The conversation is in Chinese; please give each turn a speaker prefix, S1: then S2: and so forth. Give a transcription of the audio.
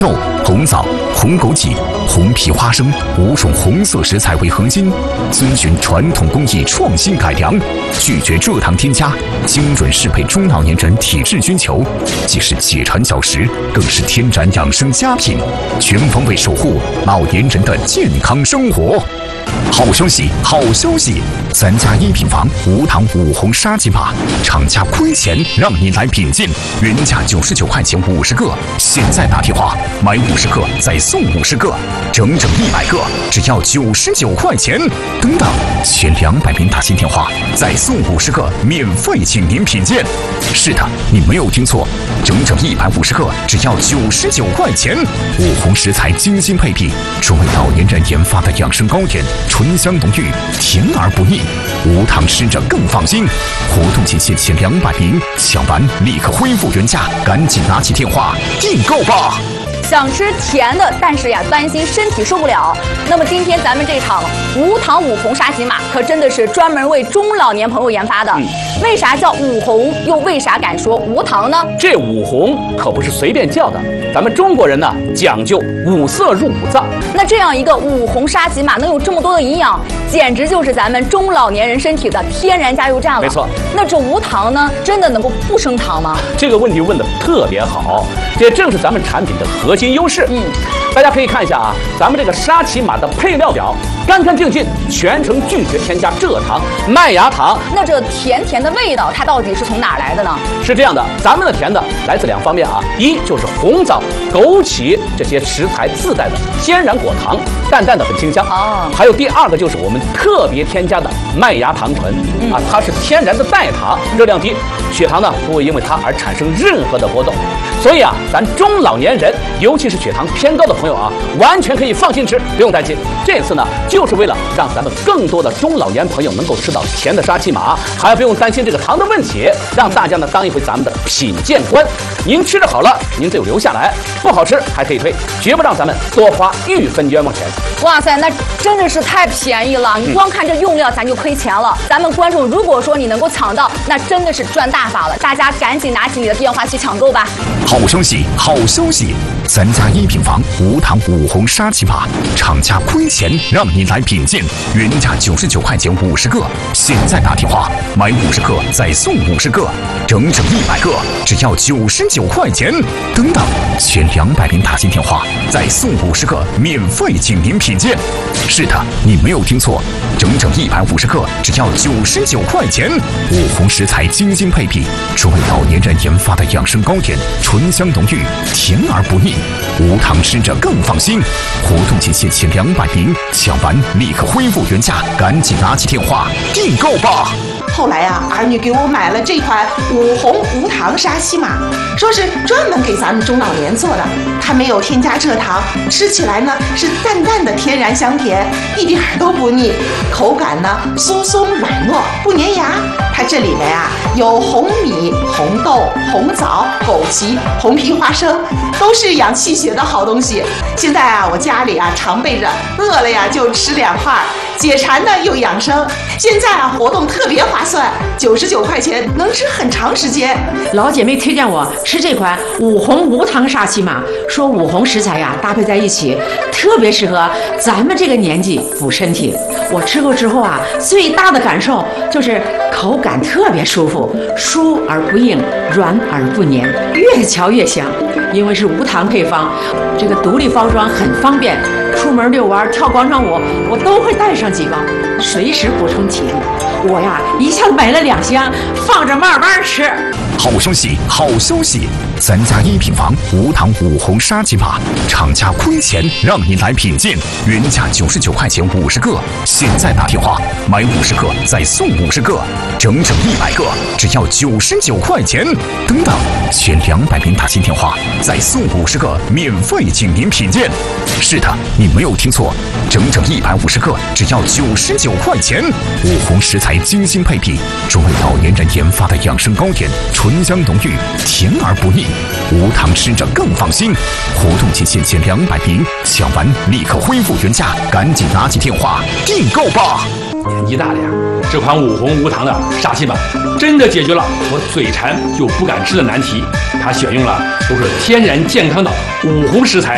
S1: 豆、红枣、红枸杞、红皮花生5种红色食材为核心，遵循传统工艺创新改良，拒绝蔗糖添加，精准适配中老年人体质需求，既是解馋小食，更是天然养生佳品，全方位守护老年人的健康生活。好消息，好消息！咱家一品房无糖5红沙琪玛，厂家亏钱让你来品鉴，原价99块钱50个，现在打电话买50个再送50个，整整100个，只要99块钱。等等，前200名打进电话再送50个，免费请您品鉴。是的，你没有听错，整整150个，只要99块钱。5红食材精心配比，专为老年人研发的养生糕点。醇香浓郁，甜而不腻，无糖吃着更放心。活动期限前200名，抢完立刻恢复原价，赶紧拿起电话订购吧！
S2: 想吃甜的，但是呀，担心身体受不了。那么今天咱们这场无糖5红沙琪玛，可真的是专门为中老年朋友研发的。为啥叫5红，又为啥敢说无糖呢？
S3: 这5红可不是随便叫的，咱们中国人呢讲究5色入5脏。
S2: 那这样一个5红沙琪玛能有这么多的营养，简直就是咱们中老年人身体的天然加油站了。
S3: 没错。
S2: 那这无糖呢，真的能够不升糖吗？
S3: 这个问题问得特别好，这正是咱们产品的核心优势。大家可以看一下啊，咱们这个沙琪玛的配料表，干干净净，全程拒绝添加蔗糖、麦芽糖。
S2: 那这甜甜的味道，它到底是从哪儿来的呢？
S3: 是这样的，咱们的甜的来自2方面啊，一就是红枣、枸杞这些食材自带的天然果糖，淡淡的很清香还有第2个就是我们特别添加的麦芽糖醇它是天然的代糖，热量低，血糖呢不会因为它而产生任何的波动。所以啊，咱中老年人，尤其是血糖偏高的朋友啊，完全可以放心吃，不用担心。这次呢，就是为了让咱们更多的中老年朋友能够吃到甜的沙琪玛，还不用担心这个糖的问题，让大家呢当一回咱们的品鉴官。您吃着好了，您就留下来；不好吃还可以退，绝不让咱们多花1分冤枉钱。
S2: 哇塞，那真的是太便宜了！你光看这用料，咱就亏钱了。咱们观众如果说你能够抢到，那真的是赚大发了。大家赶紧拿起你的电话去抢购吧！
S1: 好消息，好消息！咱家一品房无糖5红沙琪玛，厂家亏钱让你来品鉴，原价99块钱50个，现在打电话买50个再送50个，整整100个，只要99块钱。等等，前200名打进电话再送50个，免费请您品鉴。是的，你没有听错，整整150个，只要99块钱。5红食材精心配比，专为老年人研发的养生糕点，醇香浓郁，甜而不腻，无糖吃着更放心。活动期限前200名，抢完立刻恢复原价，赶紧拿起电话订购吧！
S4: 后来啊，儿女给我买了这款5红无糖沙琪玛，说是专门给咱们中老年做的，它没有添加蔗糖，吃起来呢是淡淡的天然香甜，一点都不腻，口感呢酥松软糯，不粘牙。它这里面啊有红米、红豆、红枣、枸杞、红皮花生，都是养气血的好东西。现在啊，我家里啊常备着，饿了呀就吃2块，解馋呢又养生。现在啊活动特别划算，99块钱能吃很长时间。
S5: 老姐妹推荐我吃这款5红无糖沙琪玛，说5红食材呀搭配在一起，特别适合咱们这个年纪补身体。我吃过之后啊，最大的感受就是口感特别舒服，酥而不硬，软而不黏，越嚼越香。因为是无糖配方，这个独立包装很方便，出门遛弯、跳广场舞，我都会带上几包，随时补充体力。我呀，一下子买了2箱，放着慢慢吃。
S1: 好消息，好消息！咱家一品房无糖5红沙琪玛，厂家亏钱让您来品鉴，原价99块钱50个，现在打电话买50个再送50个，整整100个，只要99块钱。等等，前200名打进电话再送50个，免费请您品鉴。是的，你没有听错，整整150个，只要99块钱。5红食材精心配比，专为老年人研发的养生糕点，醇香浓郁，甜而不腻，无糖吃着更放心。活动期限前200名，抢完立刻恢复原价，赶紧拿起电话订购吧！
S6: 年纪大了呀，这款5红无糖的沙琪玛真的解决了我嘴馋又不敢吃的难题。它选用了都是天然健康的5红食材，